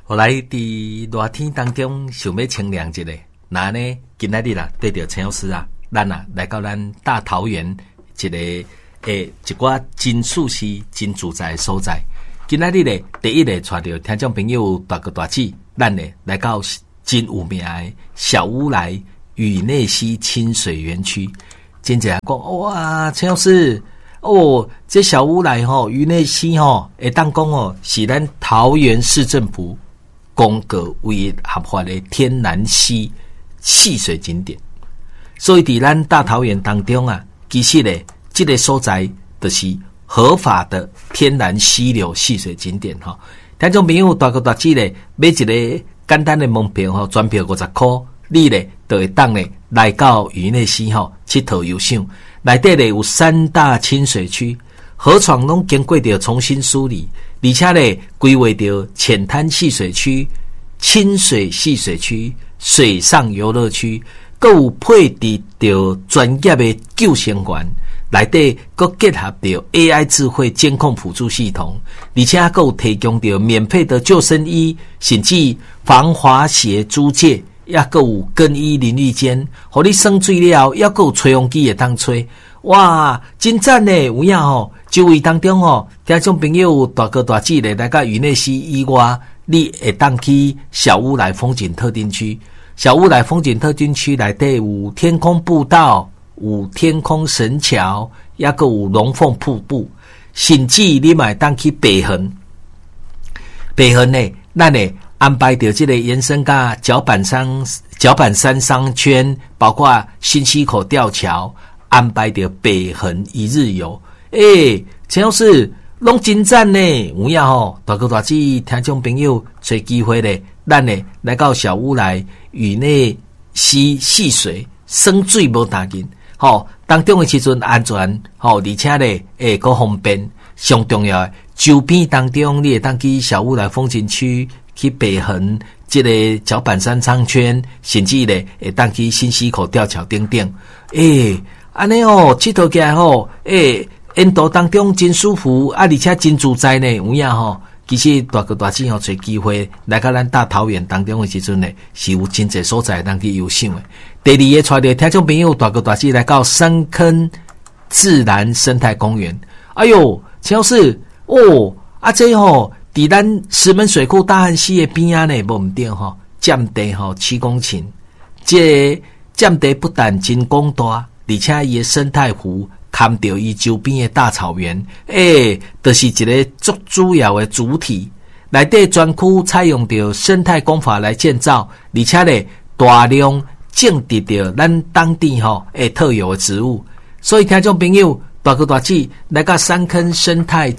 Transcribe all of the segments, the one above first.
后来伫热天当中想要清凉一下，那呢今仔日啦对着陈老师啊，咱啊来到咱大桃园一个一寡真舒适、真自在的所在。今仔日咧第一个带着听众朋友大哥大姐，咱咧来到真有名的小乌来与内溪亲水园区。真正讲哇，陈老师哦，这小乌来吼与内溪吼，会当讲哦是咱桃园市政府公告为合法的天然溪戏水景点，所以伫咱大桃园当中啊，其实咧这个所在就是合法的天然溪流戏水景点哈。听众朋友大哥大姐咧买一个简单的门票吼，专票50块，你咧就会当咧来到渔内溪吼佚佗游赏。内底咧有3大亲水区，河床拢经过着重新梳理。而且咧，规划着浅滩戏水区、亲水戏水区、水上游乐区，各有配置着专业的救生员，内底各结合着 AI 智慧监控辅助系统，而且各有提供着免费的救生衣，甚至防滑鞋租借，也各有更衣淋浴间，互你生水了，也各有吹风机会当吹。哇，真赞呢！有影吼，周围当中吼，听众朋友大哥大姐咧，来到渔内溪以外，你会当去小乌来风景特定区。小乌来风景特定区内底有天空步道，有天空神桥，也个有龙凤瀑布，甚至你嘛会当去北横。北横呢，咱呢安排着这个延伸到脚板山商圈，包括新溪口吊桥。安排着北横一日游，陈老师拢真赞呢！有影吼，大哥大姐听众朋友找机会咧，咱咧来到小乌来与内溪戏水，生水无打紧，吼当中的时阵安全，吼而且咧够方便，上重要的周边当中你会当去小乌来风景区，去北横这个脚板山商圈，甚至咧会当去新溪口吊桥等等，安尼哦，佚佗起来吼，沿途当中真舒服，而且真自在呢。有影吼，其实大哥大姐吼找机会来到咱大桃园当中的时阵呢，是有真侪所在当去游赏的。第二个带着听众朋友大哥大姐来到深坑自然生态公园。哎哟，陈老师哦，这吼伫咱石门水库大汉溪的边啊呢，无毋对吼，占地吼7公顷，这占地不但真广大。而且伊的生态湖看到伊周边的大草原，就是一个最主要的主体。内底专区采用着生态工法来建造，而且咧大量种植着咱当地特有的植物。所以听众朋友大哥大姐来到三坑自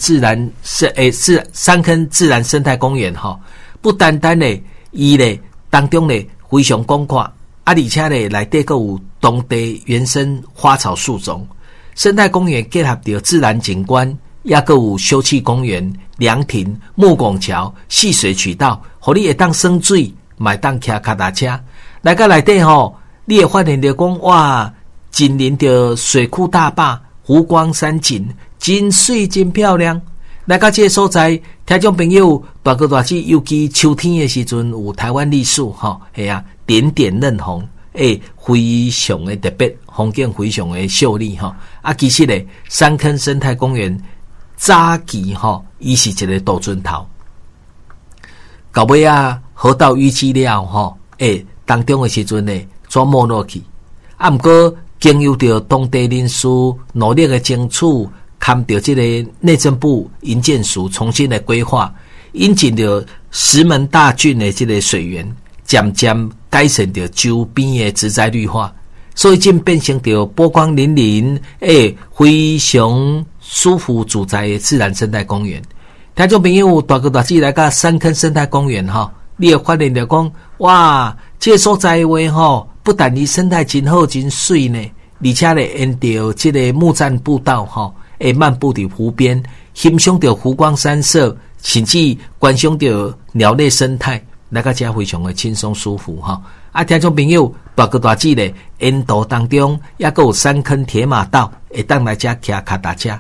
然生态公园不单单咧伊咧当中咧非常广阔。而且咧，内底个有当地原生花草树种，生态公园结合着自然景观，也个有休憩公园、凉亭、木拱桥、戏水渠道，互你会当耍水，嘛会当骑脚踏车。来到内底你会发现着讲哇，紧邻着水库大坝、湖光山景，真水真漂亮。来到这个所在，听众朋友大哥大姐，尤其秋天的时阵，有台湾栗树点点嫩红，非常的特别，风景非常的秀丽其实咧，三坑生态公园早期伊是一个杜鹃头，到尾啊，河道淤积了当中的时阵咧，全没落去。不过经由着当地人士努力的争取，看到这个内政部营建署重新的规划，引进了石门大圳的这个水源。渐渐改善着周边的植栽绿化，所以真变成着波光粼粼，非常舒服自在的自然生态公园。听众朋友大哥大姐来到三坑生态公园你会发现着讲哇，这个所在的话不但离生态真好真水呢，而且咧沿着这个木栈步道漫步伫湖边，欣赏着湖光山色，甚至观赏着鸟类生态。来到这非常的轻松舒服听众朋友大哥大姐咧沿途当中也有三坑铁马道，会当来这骑脚踏车。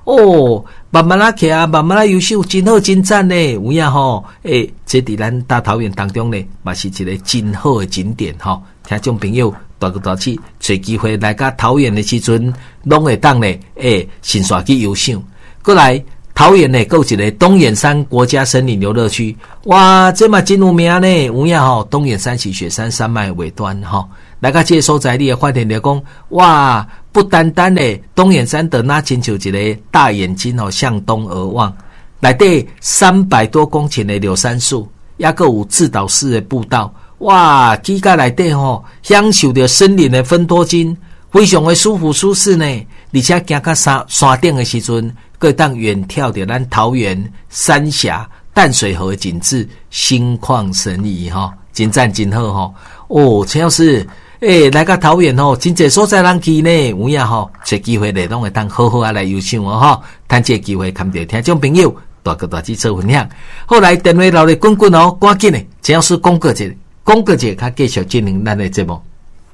哦，慢慢啦徛啊，慢慢啦优秀，真好真赞呢，有影吼，这伫咱大桃园当中呢，嘛是一个真好的景点吼。听众朋友大哥大姐找机会来甲桃园的时阵，拢会当呢，先刷去游赏。过来桃园呢，有一个东眼山国家森林游乐区，哇，这嘛真有名呢，有影吼。东眼山是雪山山脉尾端吼，来到这个所在，你会发现着讲，哇，不单单呢，东眼山的那亲像一个大眼睛哦，向东而望，内底300多公顷的柳杉树，也个有自导式的步道，哇，去到内底吼，享受着森林的芬多精，非常的舒服舒适呢。而且行到山顶的时阵，可以当远眺着咱桃园三峡、淡水河的景致，心旷神怡哈，真赞真好哈。哦，陈老师。来到桃园吼，真侪所在人去呢，有影吼，找机会咧，拢会当好好啊来游赏哦吼，趁这机会看到听众朋友大哥大姐做分享。后来电话留咧滚滚哦，赶紧咧，陈老师讲过节，较继续进行咱的节目。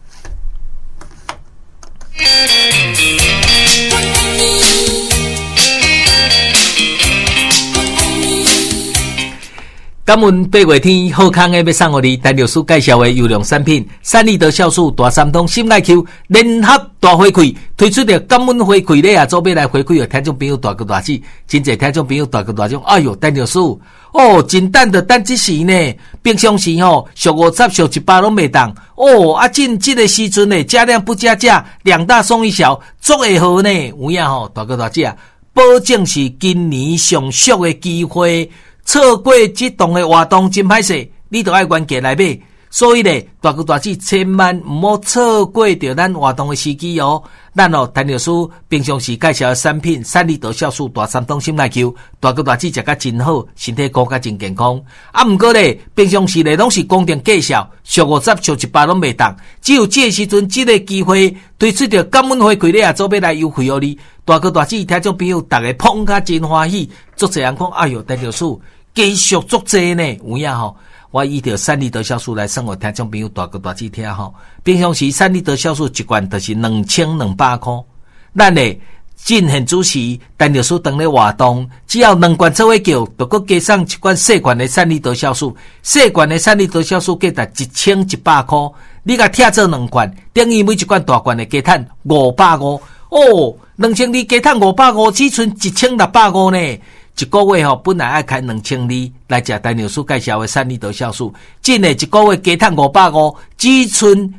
感恩八月天好康的要送予你陈律师介绍的优良产品，三立德酵素大三通心爱 Q 联合大回馈，推出了感恩回馈咧啊，做要来回馈的听众朋友大哥大姐，真侪听众朋友大哥大姐，哎哟，陈律师哦，真等的等一时呢，平常时吼俗50俗100拢袂当哦，啊，进这个时阵呢，加量不加价，2大送1小，足会好呢，有影吼，大哥大姐啊，保证是今年上俗的机会。错过这档的活动真歹势，你都要原价来买。所以咧，大哥大姐千万唔好错过掉咱活动的时机哦。咱哦，陈律师平常时介绍的产品，三立德酵素大三通心内球，大哥大姐食甲真好，身体顾甲真健康。啊，毋过咧，平常时咧拢是公定介绍，俗50俗100拢袂当，只有这时阵这个机会推出着感恩回馈咧啊，做要来优惠哦你。大哥大姐听众朋友，大家捧甲真欢喜，足侪人讲，哎哟，陈律师继续足侪呢，有影吼。我依着三立德酵素来送我听众朋友大哥大姐听吼，平常时三立德酵素一罐就是2200块，咱咧进行主持，陈律师当咧活动，只要2罐做伙叫，就搁加上一罐细罐的三立德酵素，细罐的三立德酵素价值1100块，你甲拆做2罐，等于每一罐大罐的加赚550哦，2200加赚550，只剩1650呢。一个月吼，本来爱开2200来食陈律师介绍的三立德酵素，真诶一个月加赚550，只剩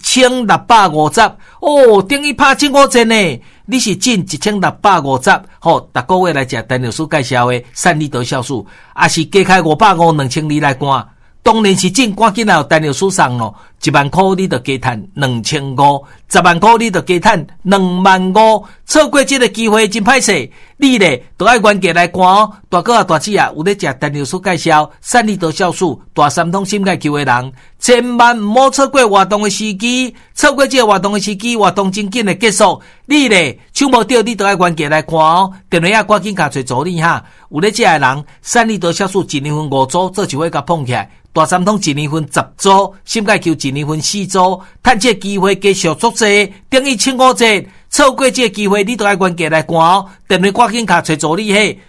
1650哦，等于拍750呢。你是进1650，吼，逐个月来食陈律师介绍的三立德酵素，也是加开550，2200来干。当然是赶紧来陈律师送咯，1万块你就加赚2500，10万块你就加赚25000，错过这个机会真歹势，你咧都要原价来干哦。大哥啊大姐啊，有咧食陈律师介绍三立德酵素大三通心解球的人，千万唔好错过活动的时机，错过这个活动的时机，活动真紧的结束，你咧手无到你都要原价来干哦。电话赶紧卡找助理哈，有咧这个人三立德酵素1年份5组，做一回甲碰起来。大三通1年份10组，心解球1年份4组，趁这机会继续作济，等于750，错过这机会你都要原价来干哦。电话赶紧卡找助理嘿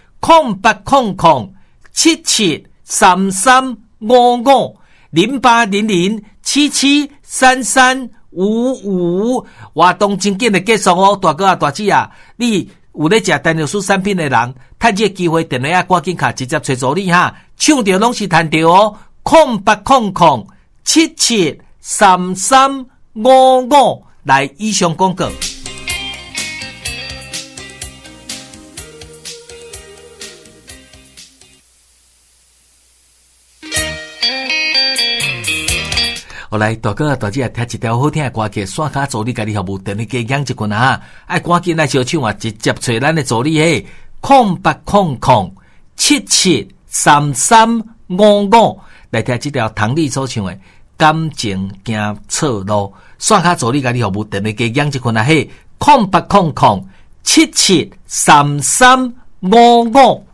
，0800773355，0800773355，活动真紧的结束哦，大哥啊大姐啊，你有咧食陈律师产品的人，趁这机会电话赶紧卡直接找助理哈，抢着拢是赚着哦。0800773355，来以上广告。后来大哥大姐听一条好听的歌曲，线卡助理家己服务电话加养一群啊，爱赶紧来小唱啊，直接找咱的助理嘿，0800773355。来听这条唐丽所唱的《感情行错路》，线卡助理家己服务电话加养一群啊嘿，0800773355。